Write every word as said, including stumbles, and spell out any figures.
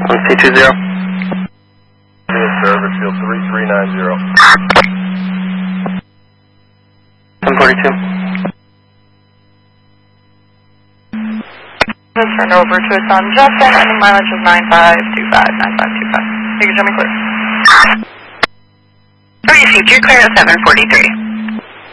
one C two zero. Service field three three nine zero. one forty-two. Just turned over to its on Justin, ending mileage of nine five two five, nine five two five. You can show me clear. Oh, you see, you're clear at seven forty-three.